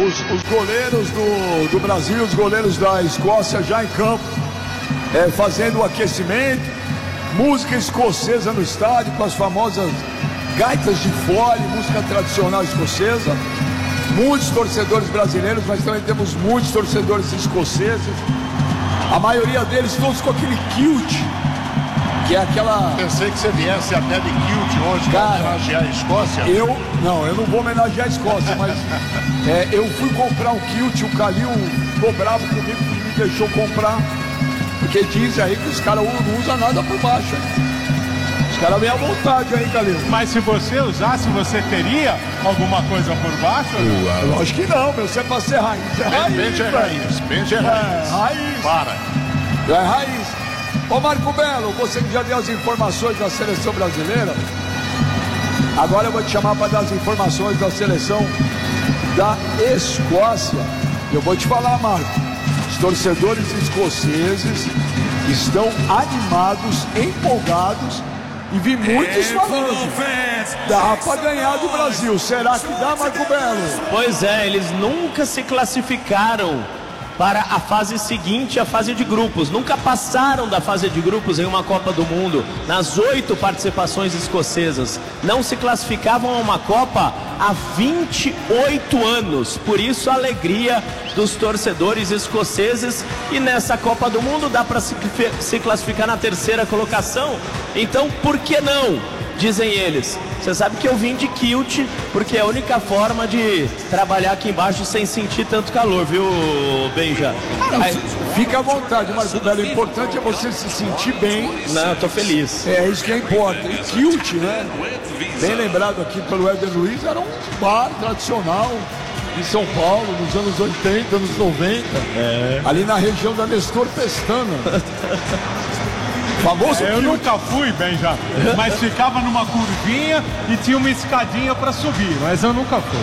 os goleiros do Brasil, os goleiros da Escócia já em campo, fazendo o aquecimento, música escocesa no estádio com as famosas gaitas de fole, música tradicional escocesa. Muitos torcedores brasileiros, mas também temos muitos torcedores escoceses. A maioria deles todos com aquele kilt, que é aquela... Pensei que você viesse até de kilt hoje para homenagear a Escócia. Eu não vou homenagear a Escócia, mas eu fui comprar um kilt, o Calil ficou bravo comigo que me deixou comprar, porque diz aí que os caras não usam nada por baixo. Os caras vêm à vontade aí, Calil. Mas se você usasse, você teria alguma coisa por baixo? Lógico que não, meu, você é pra ser raiz. É raiz, Pente é raiz, pente é raiz. Raiz. Para. É raiz. Ô Marco Belo, você que já deu as informações da seleção brasileira, agora eu vou te chamar para dar as informações da seleção da Escócia. Eu vou te falar, Marco, os torcedores escoceses estão animados, empolgados, e vi muitos falando, dá para ganhar do Brasil. Será que dá, Marco Belo? Pois é, eles nunca se classificaram para a fase seguinte, a fase de grupos. Nunca passaram da fase de grupos em uma Copa do Mundo. Nas 8 participações escocesas, não se classificavam a uma Copa há 28 anos. Por isso a alegria dos torcedores escoceses. E nessa Copa do Mundo dá para se classificar na 3ª colocação. Então por que não? Dizem eles. Você sabe que eu vim de kilt, porque é a única forma de trabalhar aqui embaixo sem sentir tanto calor, viu, Benja? Fica à vontade, Marco Belo. O importante é você se sentir bem. Não, eu tô feliz. É isso que importa. E kilt, né? Bem lembrado aqui pelo Éder Luiz, era um bar tradicional em São Paulo, nos anos 80, anos 90. Ali na região da Nestor Pestana. Famoso eu nunca fui, Benja, mas ficava numa curvinha e tinha uma escadinha para subir, mas eu nunca fui.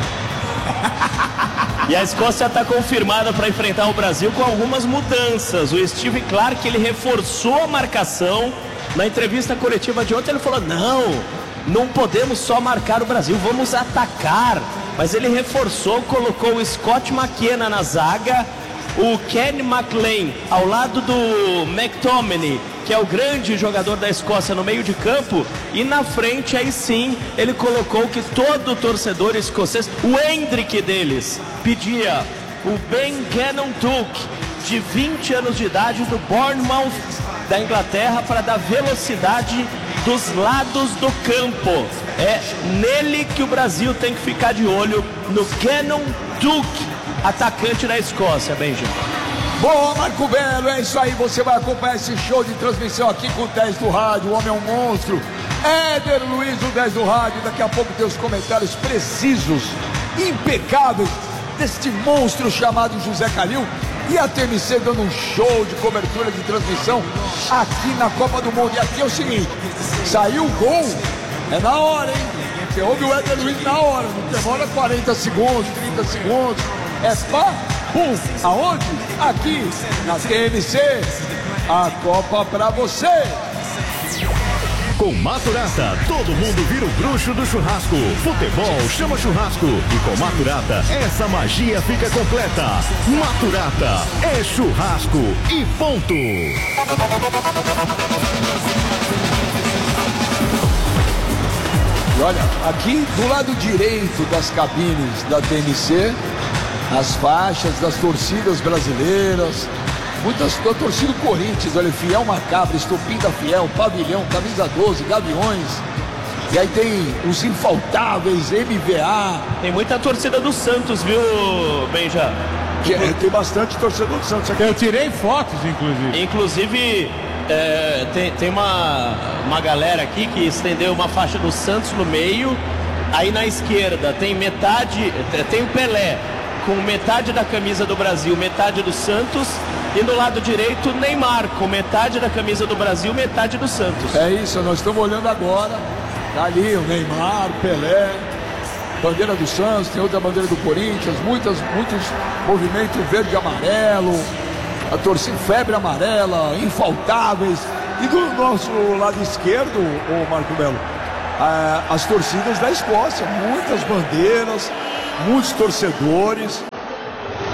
E a Escócia está confirmada para enfrentar o Brasil com algumas mudanças. O Steve Clarke, ele reforçou a marcação. Na entrevista coletiva de ontem ele falou, não podemos só marcar o Brasil, vamos atacar. Mas ele reforçou, colocou o Scott McKenna na zaga, o Ken McLean ao lado do McTominay, que é o grande jogador da Escócia, no meio de campo, e na frente aí sim ele colocou que todo torcedor escocês, o Hendrick deles, pedia o Ben Cannon Duke, de 20 anos de idade, do Bournemouth da Inglaterra, para dar velocidade dos lados do campo. É nele que o Brasil tem que ficar de olho, no Cannon Duke, atacante da Escócia, Benjamin. Bom, Marco Belo, é isso aí. Você vai acompanhar esse show de transmissão aqui com o 10 do rádio. O homem é um monstro. Éder Luiz, o 10 do rádio. Daqui a pouco tem os comentários precisos, impecáveis, deste monstro chamado José Calil. E a TMC dando um show de cobertura de transmissão aqui na Copa do Mundo. E aqui é o seguinte, saiu o gol, é na hora, hein? Você ouve o Éder Luiz na hora, não demora 40 segundos, 30 segundos. É pá, pum, aonde? Aqui, na TMC, a Copa pra você. Com Maturata, todo mundo vira o bruxo do churrasco. Futebol chama churrasco. E com Maturata, essa magia fica completa. Maturata é churrasco e ponto. E olha, aqui do lado direito das cabines da TMC, as faixas das torcidas brasileiras, muitas da torcida do Corinthians, olha, Fiel Macabra, Estopim da Fiel, Pavilhão, Camisa 12, Gaviões. E aí tem os infaltáveis, MVA. Tem muita torcida do Santos, viu, Benja? Tem bastante torcedor do Santos aqui. Eu tirei fotos, inclusive. Inclusive, tem uma galera aqui que estendeu uma faixa do Santos no meio. Aí na esquerda tem tem o Pelé, com metade da camisa do Brasil, metade do Santos. E no lado direito, Neymar, com metade da camisa do Brasil, metade do Santos. É isso, nós estamos olhando agora. Tá ali o Neymar, o Pelé, bandeira do Santos, tem outra bandeira do Corinthians, muitos movimentos verde e amarelo, a torcida febre amarela, infaltáveis. E do nosso lado esquerdo, o Marco Belo, as torcidas da Escócia, muitas bandeiras, muitos torcedores.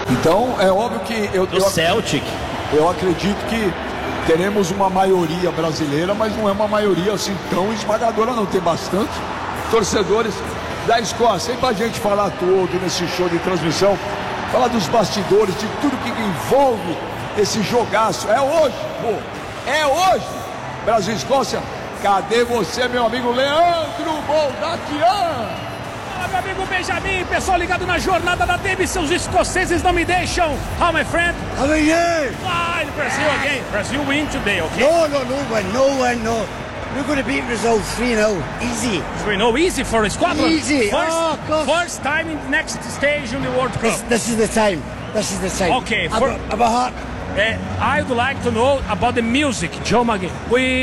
Então, é óbvio que Do Celtic. eu acredito que teremos uma maioria brasileira, mas não é uma maioria assim tão esmagadora, não. Tem bastante torcedores da Escócia. E pra gente falar tudo nesse show de transmissão, falar dos bastidores, de tudo que envolve esse jogaço. É hoje, pô. É hoje. Brasil e Escócia. Cadê você, meu amigo Leandro Boldaquian? Fala, meu amigo Benjamin, pessoal ligado na jornada da TBC, os escoceses não me deixam. How, my friend? How are you? Fine, Brazil again. Brazil win today, okay? No one. We're going to beat Brazil 3-0. Easy. 3-0 easy for Scotland. Easy. First, Of course. first time in next stage in the World Cup. This is the time. Okay, about I would like to know about the music. Joe McGinn.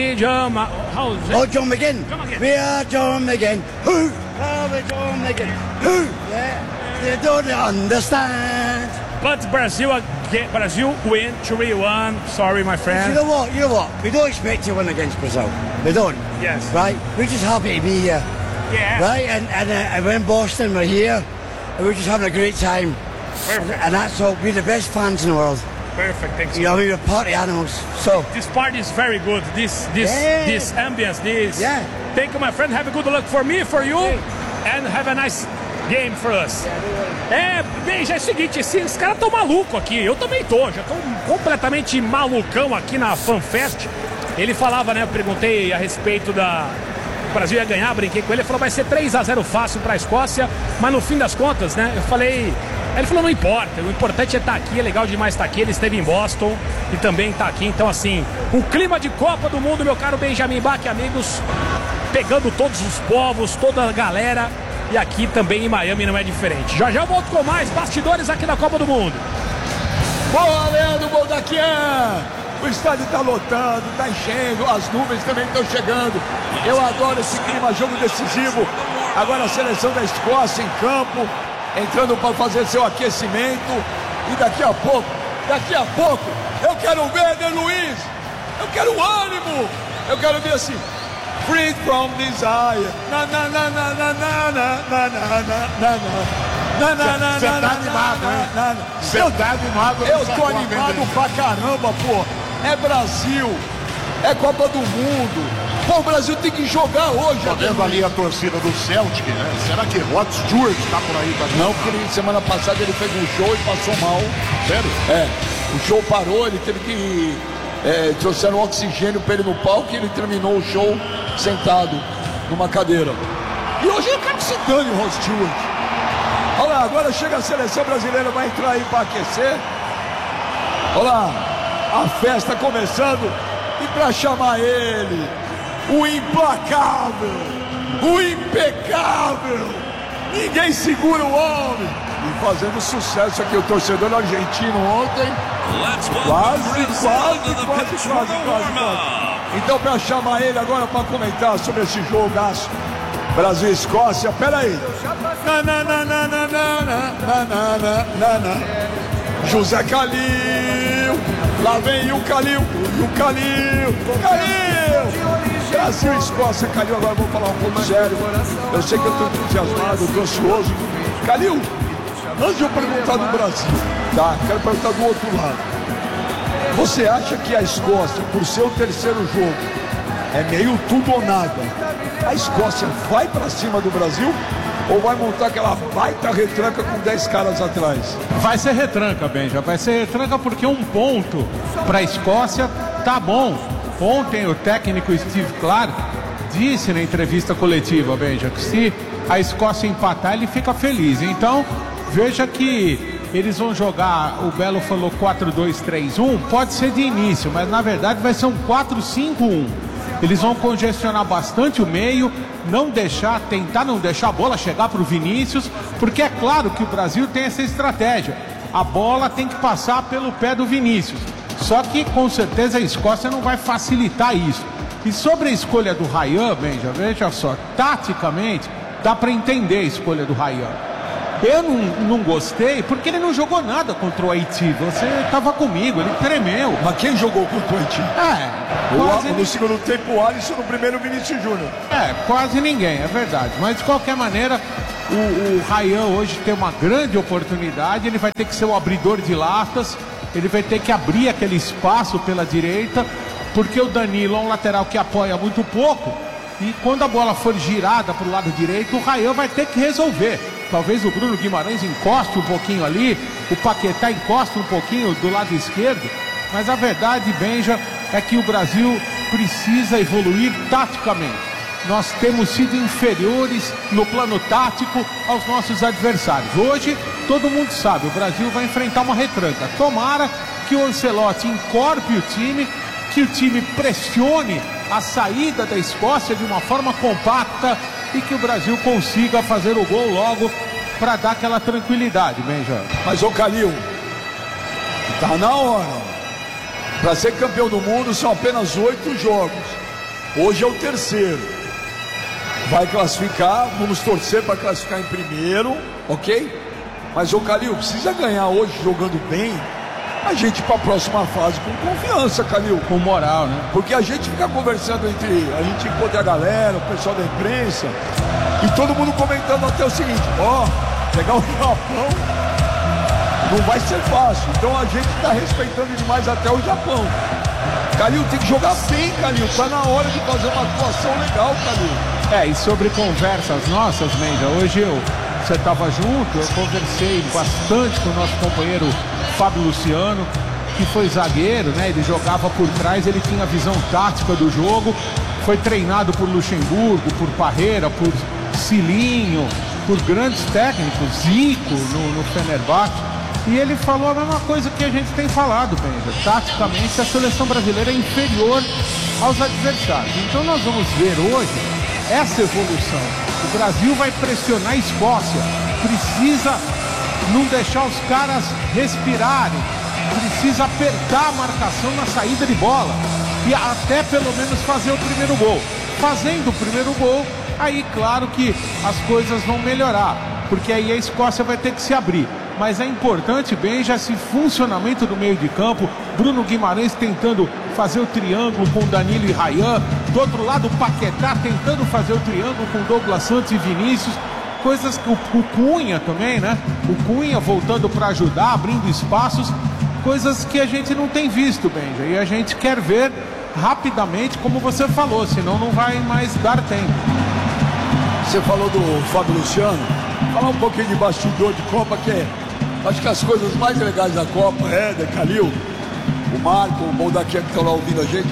How is it? Oh, John McGinn. John McGinn. We are John McGinn. Who? Oh, we're John McGinn. Who? Yeah. They don't understand. But Brazil win 3-1. Sorry, my friend. You know what? We don't expect to win against Brazil. We don't. Yes. Right? We're just happy to be here. Yeah. Right? And we're in Boston. We're here. And we're just having a great time. Perfect. And that's all. We're the best fans in the world. Perfect. Thanks. You know, we're party animals. So. This party is very good. This ambience. Yeah. Thank you, my friend. Have a good luck for me, for you, and have a nice game for us. Bem, já é o seguinte, os caras estão malucos aqui. Eu também tô, já tô completamente malucão aqui na FanFest. Ele falava, né? Eu perguntei a respeito o Brasil ia ganhar, brinquei com ele. Ele falou, vai ser 3-0 fácil pra Escócia, mas no fim das contas, né? Eu falei. Ele falou, não importa, o importante é estar aqui, é legal demais estar aqui. Ele esteve em Boston e também está aqui. Então, assim, um clima de Copa do Mundo, meu caro Benjamin Bach, amigos, pegando todos os povos, toda a galera. E aqui também em Miami não é diferente. Já eu volto com mais bastidores aqui da Copa do Mundo. Boa, Leandro Boldaquian! O estádio está lotando, está enchendo, as nuvens também estão chegando. Eu adoro esse clima, jogo decisivo. Agora a seleção da Escócia em campo, entrando para fazer seu aquecimento. E daqui a pouco, eu quero ver, Eder Luiz, eu quero ânimo, eu quero ver assim, free from desire. Você tá animado, hein? Você tá animado. Eu tô animado pra caramba, pô. É Brasil, é Copa do Mundo. Pô, o Brasil tem que jogar hoje. Tô vendo ali a torcida do Celtic, né? Será que Rod Stewart tá por aí também? Não, porque semana passada ele fez um show e passou mal. Sério? O show parou, ele teve que... trouxeram oxigênio pra ele no palco e ele terminou o show sentado numa cadeira. E hoje eu quero que se dane o Rod Stewart. Olha lá, agora chega a seleção brasileira, vai entrar aí pra aquecer. Olha lá, a festa começando. E pra chamar ele, o implacável, o impecável, ninguém segura o homem. E fazendo sucesso aqui, o torcedor argentino ontem. Quase. Então, para chamar ele agora para comentar sobre esse jogaço Brasil e Escócia, peraí. José Calil, lá vem o Calil. Brasil e Escócia, Calil, agora vou falar um pouco sério. Eu sei que eu estou entusiasmado, eu estou ansioso. Calil, antes de eu perguntar do Brasil, tá? Quero perguntar do outro lado. Você acha que a Escócia, por ser o terceiro jogo, é meio tudo ou nada? A Escócia vai pra cima do Brasil ou vai montar aquela baita retranca com 10 caras atrás? Vai ser retranca, Benja. Vai ser retranca porque um ponto pra Escócia tá bom. Ontem o técnico Steve Clarke disse na entrevista coletiva, Benja, que se a Escócia empatar, ele fica feliz. Então, veja que eles vão jogar, o Belo falou 4-2-3-1, pode ser de início, mas na verdade vai ser um 4-5-1. Eles vão congestionar bastante o meio, tentar não deixar a bola chegar para o Vinícius, porque é claro que o Brasil tem essa estratégia. A bola tem que passar pelo pé do Vinícius. Só que com certeza a Escócia não vai facilitar isso. E sobre a escolha do Ryan, Benja, veja só, taticamente dá para entender a escolha do Ryan. Eu não gostei porque ele não jogou nada contra o Haiti. Você estava comigo, ele tremeu. Mas quem jogou contra o Haiti? No segundo tempo o Alisson, no primeiro Vinícius Júnior. Quase ninguém, é verdade. Mas de qualquer maneira, O Ryan hoje tem uma grande oportunidade, ele vai ter que ser o abridor de latas, ele vai ter que abrir aquele espaço pela direita, porque o Danilo é um lateral que apoia muito pouco, e quando a bola for girada para o lado direito, o Ryan vai ter que resolver. Talvez o Bruno Guimarães encoste um pouquinho ali, o Paquetá encoste um pouquinho do lado esquerdo, mas a verdade, Benja, é que o Brasil precisa evoluir taticamente. Nós temos sido inferiores no plano tático aos nossos adversários. Hoje, todo mundo sabe, o Brasil vai enfrentar uma retranca. Tomara que o Ancelotti encorpe o time, que o time pressione a saída da Escócia de uma forma compacta e que o Brasil consiga fazer o gol logo para dar aquela tranquilidade, Benja. Mas, ô Calil, tá na hora. Para ser campeão do mundo são apenas 8 jogos. Hoje é o terceiro. Vai classificar, vamos torcer para classificar em primeiro, ok? Mas o Calil precisa ganhar hoje jogando bem, a gente para a próxima fase com confiança, Calil. Com moral, né? Porque a gente fica conversando entre, a gente encontra a galera, o pessoal da imprensa, e todo mundo comentando até o seguinte: pegar o Japão não vai ser fácil. Então a gente está respeitando demais até o Japão. Calil tem que jogar bem, Calil. Tá na hora de fazer uma atuação legal, Calil. E sobre conversas nossas, Menja, hoje você estava junto, eu conversei bastante com o nosso companheiro Fábio Luciano, que foi zagueiro, né? Ele jogava por trás, ele tinha a visão tática do jogo, foi treinado por Luxemburgo, por Parreira, por Cilinho, por grandes técnicos, Zico no Fenerbahçe, e ele falou a mesma coisa que a gente tem falado, Benja. Taticamente, a seleção brasileira é inferior aos adversários. Então nós vamos ver hoje essa evolução. O Brasil vai pressionar a Escócia, precisa não deixar os caras respirarem, precisa apertar a marcação na saída de bola e até pelo menos fazer o primeiro gol. Fazendo o primeiro gol, aí claro que as coisas vão melhorar, porque aí a Escócia vai ter que se abrir. Mas é importante, Benja, esse funcionamento do meio de campo. Bruno Guimarães tentando fazer o triângulo com Danilo e Ryan. Do outro lado, o Paquetá tentando fazer o triângulo com Douglas Santos e Vinícius. Coisas que o Cunha também, né? O Cunha voltando para ajudar, abrindo espaços. Coisas que a gente não tem visto, Benja. E a gente quer ver rapidamente, como você falou, senão não vai mais dar tempo. Você falou do Fábio Luciano. Falar um pouquinho de bastidor de Copa, que acho que as coisas mais legais da Copa, Calil, o Marco, o Moldaquia que estão lá ouvindo a gente,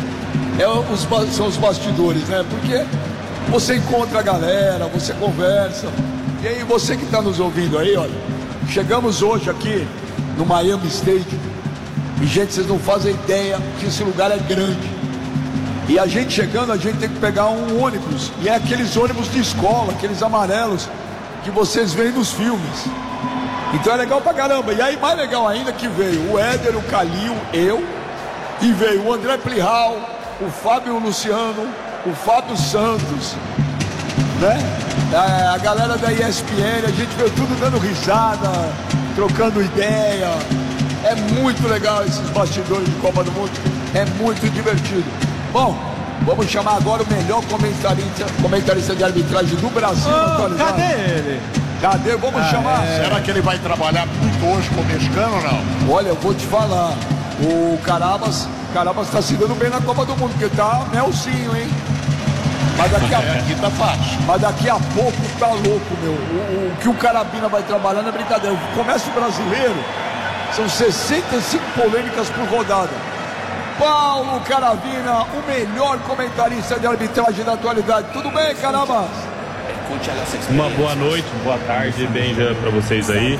são os bastidores, né? Porque você encontra a galera, você conversa. E aí você que está nos ouvindo aí, olha, chegamos hoje aqui no Miami Stadium e, gente, vocês não fazem ideia que esse lugar é grande. E a gente chegando, a gente tem que pegar um ônibus, e é aqueles ônibus de escola, aqueles amarelos que vocês veem nos filmes. Então é legal pra caramba. E aí mais legal ainda que veio o Éder, o Calil, eu, e veio o André Plihal, o Fábio Luciano, o Fábio Santos, né? A galera da ESPN, a gente veio tudo dando risada, trocando ideia. É muito legal esses bastidores de Copa do Mundo, é muito divertido. Bom, vamos chamar agora o melhor comentarista de arbitragem do Brasil. Cadê ele? Cadê? Vamos chamar. Será que ele vai trabalhar muito hoje com o mexicano ou não? Olha, eu vou te falar. O Carabas tá se dando bem na Copa do Mundo, porque tá melzinho, hein? Mas daqui aqui tá fácil. Mas daqui a pouco tá louco, meu. O que o Carabina vai trabalhar não é brincadeira. Começa o brasileiro, são 65 polêmicas por rodada. Paulo Caravina, o melhor comentarista de arbitragem da atualidade. Tudo bem, Carabas? Uma boa noite, boa tarde, Benja, pra vocês aí.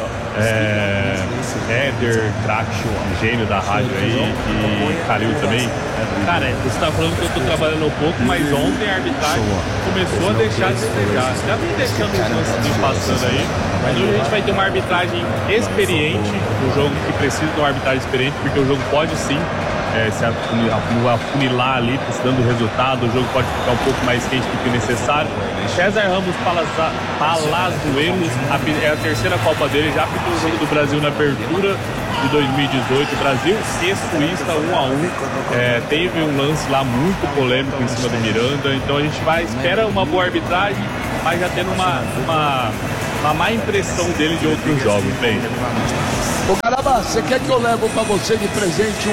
Éder, craque, gênio da rádio aí, e Calil também. Cara, você tá falando que eu tô trabalhando um pouco, mas ontem a arbitragem começou a deixar de desejar. Já vem deixando os lances passando aí, mas hoje a gente vai ter uma arbitragem experiente, um jogo que precisa de uma arbitragem experiente, porque o jogo pode sim se afunilar ali, precisando do resultado, o jogo pode ficar um pouco mais quente do que necessário. César Ramos Palazuelos, é a terceira Copa dele, já apitou o jogo do Brasil na abertura de 2018, Brasil e Suíça 1-1, teve um lance lá muito polêmico em cima do Miranda, então a gente espera uma boa arbitragem, mas já tendo uma a má impressão dele de outros jogos, bem. Ô caramba, você quer que eu levo pra você de presente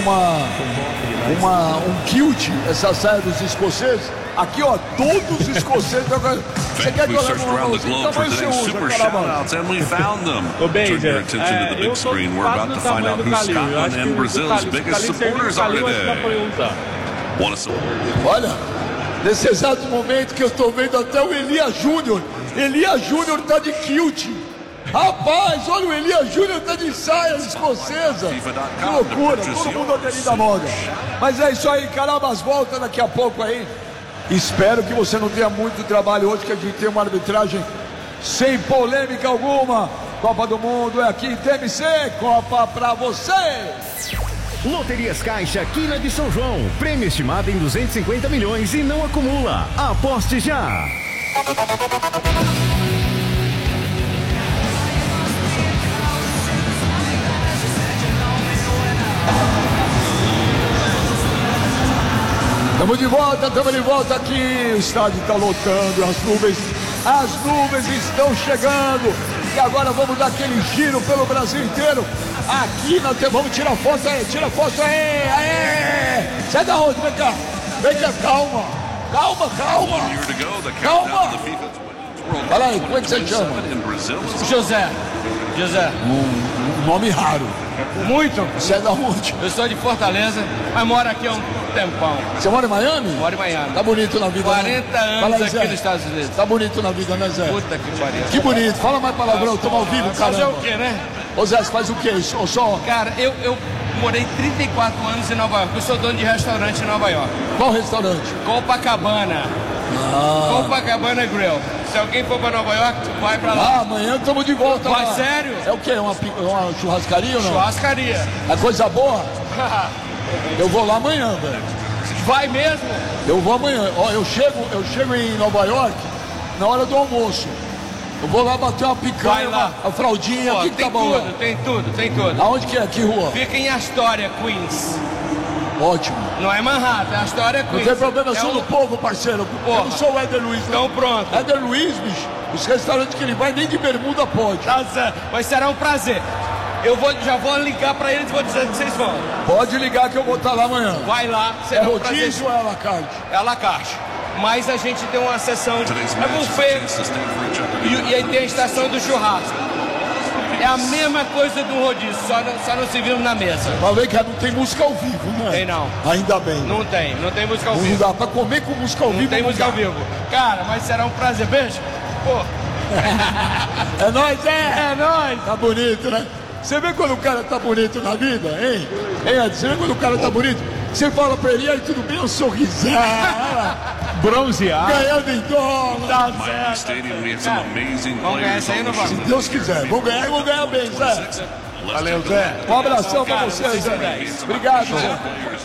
um kilt, essa saia dos escoceses? Aqui, ó, todos os escoceses. Você quer que eu leve uma mãozinha? Que tamanho você usa, caramba? Ô, Benja, eu tô quase no tamanho do Calil. Eu acho que o Calil serviu o Calil, acho que dá pra eu usar. Olha, nesse exato momento que eu tô vendo até o Elias Júnior. Elias Júnior tá de kilt. Rapaz, olha, o Elias Júnior tá de saia escocesa. Que loucura, todo mundo aderindo à moda. Mas é isso aí, Carabas volta daqui a pouco aí. Espero que você não tenha muito trabalho hoje, que a gente tem uma arbitragem sem polêmica alguma. Copa do Mundo é aqui em TMC, Copa pra você. Loterias Caixa, Quina de São João. Prêmio estimado em 250 milhões e não acumula. Aposte já. Estamos de volta aqui. O estádio está lotando, as nuvens estão chegando. E agora vamos dar aquele giro pelo Brasil inteiro. Aqui nós vamos tirar foto aí, aê. Sai da onde? Vem cá, calma. Fala aí, como é que você chama? José. Um nome raro. Muito. Você é da onde? Eu sou de Fortaleza, mas moro aqui há um tempão. Você mora em Miami? Moro em Miami. Tá bonito na vida, 40 né? anos aí, aqui Zé. nos Estados Unidos. Tá bonito na vida, né, Zé? Puta que pariu. Que bonito. Fala mais palavrão, tamo ao vivo, caramba. Fazer o quê, né? Ô Zé, você faz o quê? Só... Cara, eu morei 34 anos em Nova York. Eu sou dono de restaurante em Nova York. Qual restaurante? Copacabana. Copacabana Grill. Se alguém for pra Nova York, vai pra lá. Amanhã estamos de volta vai, lá. sério? É o quê? Uma churrascaria ou não? Churrascaria. É coisa boa? Eu vou lá amanhã, velho. Vai mesmo? Eu vou amanhã. Ó, eu chego em Nova York na hora do almoço. Eu vou lá bater uma picanha, a fraldinha. Pô, que tá bom lá? Tem tudo. Aonde que é? Que rua? Fica em Astoria, Queens. Ótimo. Não é Manhattan, é Astoria, Queens. Não tem problema, eu sou do povo, parceiro. Porra. Eu não sou o Éder Luiz, não. Então pronto. Éder Luiz, bicho, os restaurantes que ele vai, nem de bermuda pode. Tá certo. Mas será um prazer. Já vou ligar pra eles e vou dizer que vocês vão. Pode ligar que eu vou estar lá amanhã. Vai lá. É rodízio ou é à la carte? É à la carte. Mas a gente tem uma sessão de buffet e aí tem a estação do churrasco. É a mesma coisa do rodízio, só não se viu na mesa. Mas vem cá, não tem música ao vivo, né? Tem não. Ainda bem. Não tem música ao vivo. Não dá pra comer com música ao vivo. Não tem música ao vivo. Cara, mas será um prazer. Beijo. Pô. É nóis, é nóis. Tá bonito, né? Você vê quando o cara tá bonito na vida, hein? Hein, Ed? Você vê quando o cara tá bonito? Você fala pra ele, aí tudo bem, um sorrisão. Bronzeado. Ganhando em dólar. Tá certo. Vamos ganhar isso aí, não vamos? Se Deus quiser. Vamos ganhar e vamos ganhar bem, Zé. Valeu, Zé. Um abração pra você, Zé. Obrigado, Zé.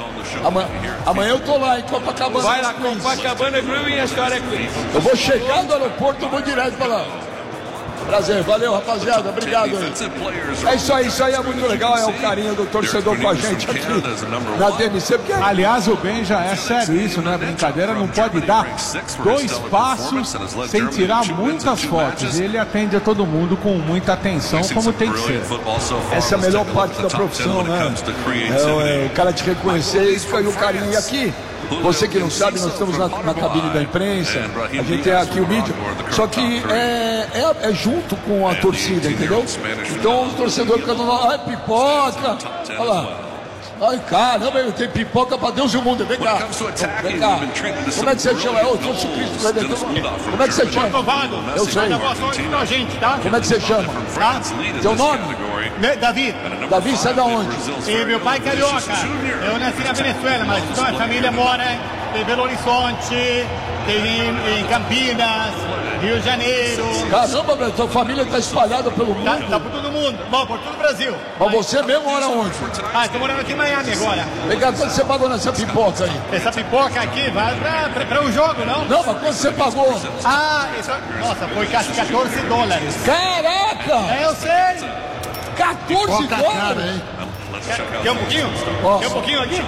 Amanhã eu tô lá em Copacabana. Vai lá, Copacabana Grill e a história Queens. Eu vou chegar do aeroporto, eu vou direto pra lá. Prazer, valeu, rapaziada, obrigado aí. É isso aí é muito legal, é o carinho do torcedor com a gente aqui na DMC. Porque... Aliás, o Ben já é sério isso, não é brincadeira, não pode dar 2 passos sem tirar muitas fotos. Ele atende a todo mundo com muita atenção, como tem que ser. Essa é a melhor parte da profissão, né? É o cara te reconhecer, isso foi o carinho. E aqui, você que não sabe, nós estamos na cabine da imprensa, a gente tem aqui o vídeo, só que é junto com a torcida, entendeu? Então o torcedor fica dando, ai, pipoca, olha lá. Ai, caramba, tem pipoca pra Deus e o mundo. Vem cá. Como é que você chama? Ô, Jesus Cristo Redentor. Como é que você chama? Eu sei. Como é que você chama? Seu nome? Davi. Davi, você é da onde? E meu pai é carioca. Eu nasci na Venezuela, mas toda a família mora em Belo Horizonte, em Campinas, Rio de Janeiro. Caramba, velho, tua família tá espalhada pelo mundo. Tá por todo mundo. Bom, por todo o Brasil. Mas você mesmo mora onde? Estou morando aqui em Miami agora. Vem cá, quanto você pagou nessa pipoca aí? Essa pipoca aqui vai para um jogo, não? Não, mas quanto você pagou? Nossa, foi $14. Caraca! Eu sei. 14 dólares? Hein? Quer um pouquinho? Quer um pouquinho aqui?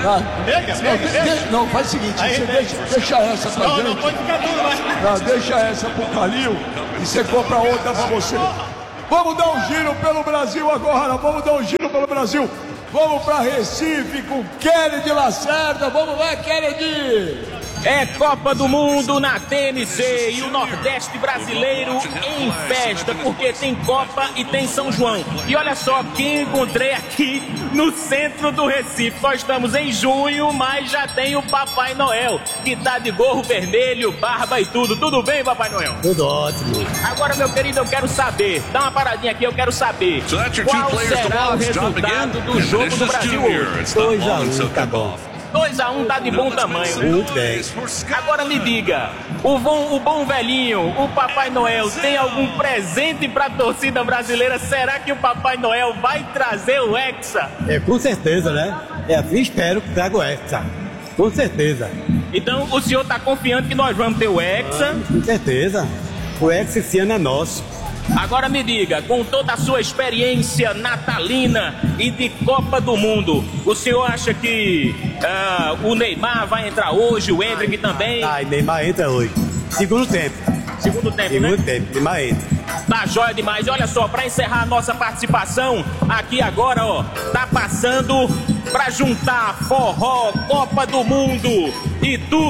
Pega. Não, faz o seguinte, você deixa essa pra gente. Não pode ficar tudo, vai. Não, deixa essa pro Calil. e você compra outra pra você. Vamos dar um giro pelo Brasil agora, vamos dar um giro pelo Brasil. Vamos pra Recife com Kennedy Lacerda. Vamos lá, Kennedy. É Copa do Mundo na TNC e o Nordeste brasileiro em festa, porque tem Copa e tem São João. E olha só quem encontrei aqui no centro do Recife. Nós estamos em junho, mas já tem o Papai Noel, que tá de gorro vermelho, barba e tudo. Tudo bem, Papai Noel? Tudo ótimo. Agora, meu querido, eu quero saber, dá uma paradinha aqui, eu quero saber qual será o resultado do jogo do Brasil hoje. 2-1, tá bom. 2-1 tá de bom tamanho, né? Muito bem. Agora me diga, o bom velhinho, o Papai Noel, tem algum presente pra torcida brasileira? Será que o Papai Noel vai trazer o Hexa? Com certeza, né? Espero que traga o Hexa. Com certeza. Então o senhor tá confiante que nós vamos ter o Hexa? Com certeza. O Hexa esse ano é nosso. Agora me diga, com toda a sua experiência natalina e de Copa do Mundo, o senhor acha que o Neymar vai entrar hoje, o Endrick também? Neymar entra hoje. Segundo tempo. Segundo tempo, Segundo né? tempo, Neymar entra. Tá jóia demais. Olha só, pra encerrar a nossa participação aqui agora, ó, tá passando pra juntar forró, Copa do Mundo e tudo.